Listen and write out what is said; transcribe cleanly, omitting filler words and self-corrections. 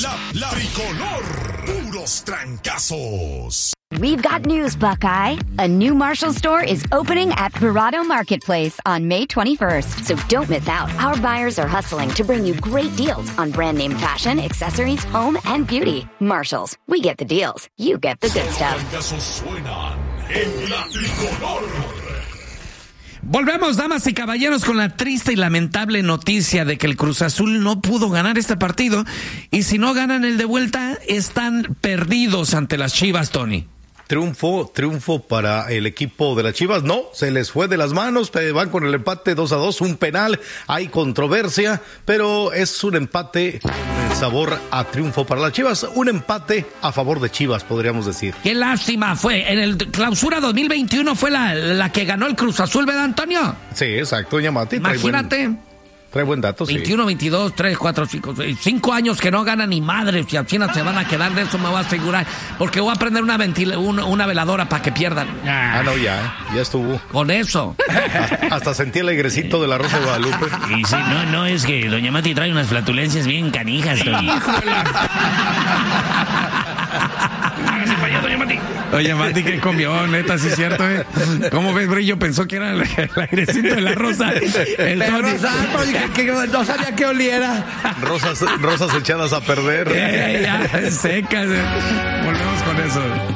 La tricolor, puros trancazos. We've got news, Buckeye. A new Marshall store is opening at Verrado Marketplace on May 21st. So don't miss out. Our buyers are hustling to bring you great deals on brand name fashion, accessories, home, and beauty. Marshalls, we get the deals. You get the good stuff. Trancazos suenan en la tricolor. Volvemos, damas y caballeros, con la triste y lamentable noticia de que el Cruz Azul no pudo ganar este partido. Y si no ganan el de vuelta, están perdidos ante las Chivas, Tony. Triunfo para el equipo de las Chivas. No, se les fue de las manos, van con el empate 2-2, un penal, hay controversia, pero es un empate con sabor a triunfo para las Chivas, un empate a favor de Chivas, podríamos decir. Qué lástima fue, en el Clausura 2021 fue la que ganó el Cruz Azul, ¿verdad, Antonio? Sí, exacto, Yamati. Imagínate. Trae buen dato, 21, 22, 3, 4, 5 años que no gana ni madre. Si al final se van a quedar de eso, me voy a asegurar. Porque voy a prender una veladora para que pierdan. No, ya estuvo. Con eso. Hasta sentí el airecito de la Rosa de Guadalupe. Y sí, no, es que doña Mati trae unas flatulencias bien canijas, Tony. Oye, Mati, ¿qué comió? Neta, sí es cierto, ¿eh? ¿Cómo ves, Brillo? Pensó que era el airecito de la Rosa. El Tony. Que no sabía que oliera. Rosas echadas a perder. Ya, secas. Volvemos con eso.